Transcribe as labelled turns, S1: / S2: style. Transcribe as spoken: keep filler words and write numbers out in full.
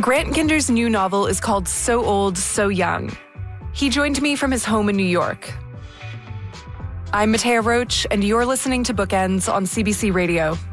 S1: Grant Kinder's new novel is called So Old, So Young. He joined me from his home in New York. I'm Matea Roach, and you're listening to Bookends on C B C Radio.